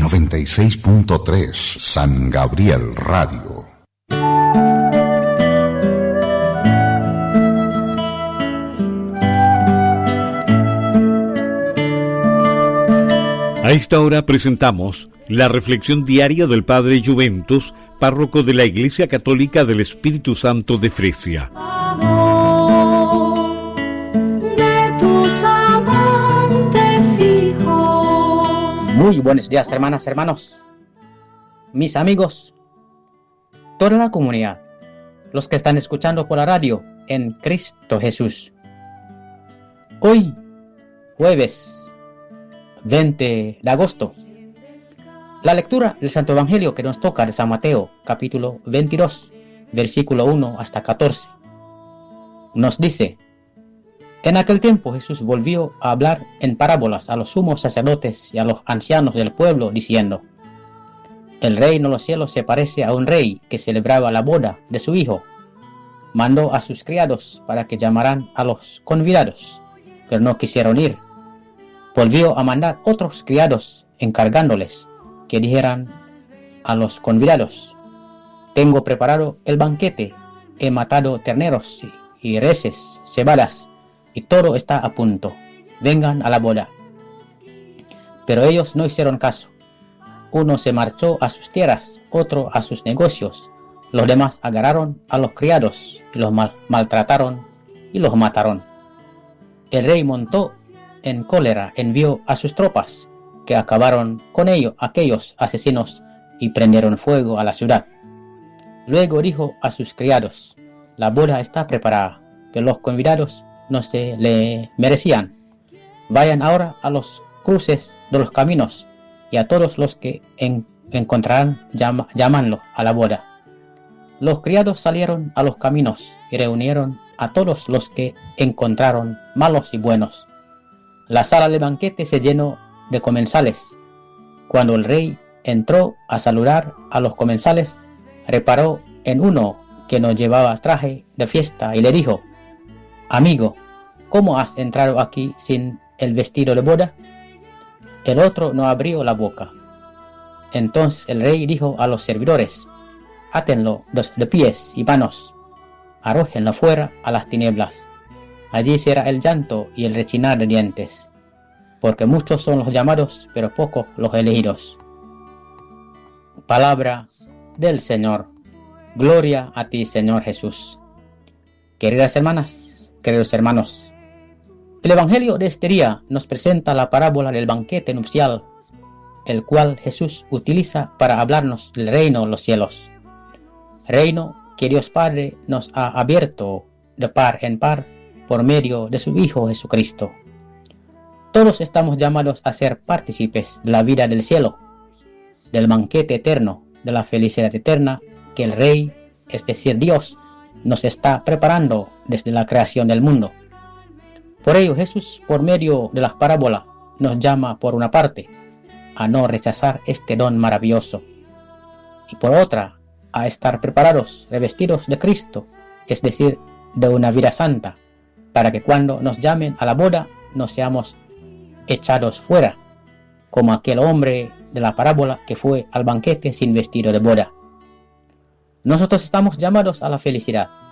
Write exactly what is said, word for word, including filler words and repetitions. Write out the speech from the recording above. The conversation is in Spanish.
noventa y seis punto tres San Gabriel Radio. A esta hora presentamos la reflexión diaria del Padre Juventus, párroco de la Iglesia Católica del Espíritu Santo de Fresia. Muy buenos días, hermanas, hermanos, mis amigos, toda la comunidad, los que están escuchando por la radio en Cristo Jesús. Hoy, jueves veinte de agosto, la lectura del Santo Evangelio que nos toca de San Mateo, capítulo veintidós, versículo uno hasta catorce, nos dice: En aquel tiempo Jesús volvió a hablar en parábolas a los sumos sacerdotes y a los ancianos del pueblo, diciendo: El reino de los cielos se parece a un rey que celebraba la boda de su hijo. Mandó a sus criados para que llamaran a los convidados, pero no quisieron ir. Volvió a mandar otros criados, encargándoles que dijeran a los convidados: Tengo preparado el banquete, he matado terneros y reses, cebadas, y todo está a punto. Vengan a la boda. Pero ellos no hicieron caso. Uno se marchó a sus tierras, otro a sus negocios. Los demás agarraron a los criados y los mal maltrataron y los mataron. El rey montó en cólera, envió a sus tropas, que acabaron con ellos, aquellos asesinos, y prendieron fuego a la ciudad. Luego dijo a sus criados: La boda está preparada, pero los convidados no se le merecían. Vayan ahora a los cruces de los caminos, y a todos los que en, encontrarán, llama, llamanlo a la boda. Los criados salieron a los caminos y reunieron a todos los que encontraron, malos y buenos. La sala de banquete se llenó de comensales. Cuando el rey entró a saludar a los comensales, reparó en uno que no llevaba traje de fiesta y le dijo: Amigo, ¿cómo has entrado aquí sin el vestido de boda? El otro no abrió la boca. Entonces el rey dijo a los servidores: Átenlo de pies y manos, arrójenlo fuera a las tinieblas. Allí será el llanto y el rechinar de dientes, porque muchos son los llamados, pero pocos los elegidos. Palabra del Señor. Gloria a ti, Señor Jesús. Queridas hermanas, queridos hermanos, el Evangelio de este día nos presenta la parábola del banquete nupcial, el cual Jesús utiliza para hablarnos del reino de los cielos. Reino que Dios Padre nos ha abierto de par en par por medio de su Hijo Jesucristo. Todos estamos llamados a ser partícipes de la vida del cielo, del banquete eterno, de la felicidad eterna que el Rey, es decir, Dios, nos está preparando desde la creación del mundo. Por ello, Jesús, por medio de las parábolas, nos llama por una parte a no rechazar este don maravilloso, y por otra a estar preparados, revestidos de Cristo, es decir, de una vida santa, para que cuando nos llamen a la boda no seamos echados fuera, como aquel hombre de la parábola que fue al banquete sin vestido de boda. Nosotros estamos llamados a la felicidad,